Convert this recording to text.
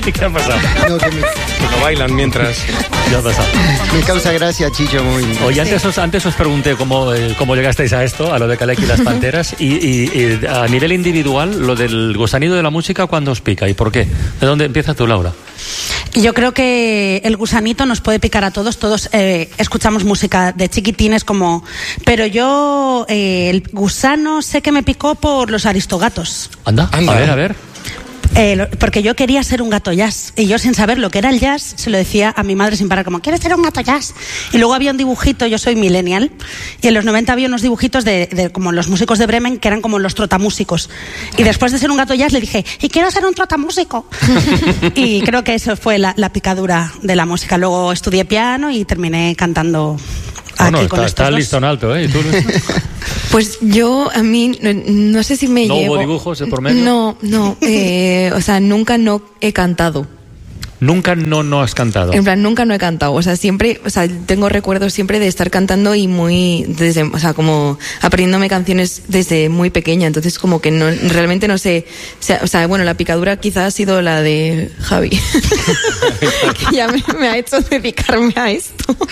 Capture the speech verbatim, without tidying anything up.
¿Qué ha pasado? No, que me, Que no bailan mientras... ¿Qué ha pasado? me causa gracia, Chicho, muy... Oye, antes os, antes os pregunté cómo, eh, cómo llegasteis a esto, a lo de Calec y las Panteras, y, y, y a nivel individual, lo del gusanillo de la música, ¿cuándo os pica y por qué? ¿De dónde empieza tú, Laura? Yo creo que el gusanito nos puede picar a todos. Todos eh, escuchamos música de chiquitines como... Pero yo, eh, el gusano sé que me picó por los Aristogatos. Anda, Anda. a ver, a ver. Eh, porque yo quería ser un gato jazz y yo, sin saber lo que era el jazz, se lo decía a mi madre sin parar, como, ¿quieres ser un gato jazz? Y luego había un dibujito, yo soy millennial, y en los noventa había unos dibujitos de, de como los músicos de Bremen, que eran como los trotamúsicos, y después de ser un gato jazz le dije, y quiero ser un trotamúsico. Y creo que eso fue la, la picadura de la música. Luego estudié piano y terminé cantando aquí. Bueno, con está, estos está dos. listo en alto, ¿eh? ¿Y tú, Luis? Pues yo, a mí, no, no sé si me ¿No llevo... hubo dibujos de por medio? No, no, eh, o sea, nunca no he cantado. Nunca no, no has cantado. En plan, nunca no he cantado, o sea, siempre, o sea, tengo recuerdos siempre de estar cantando y muy, desde, o sea, como aprendiéndome canciones desde muy pequeña, entonces como que no, realmente no sé, o sea, bueno, la picadura quizás ha sido la de Javi, que ya me, me ha hecho dedicarme a esto.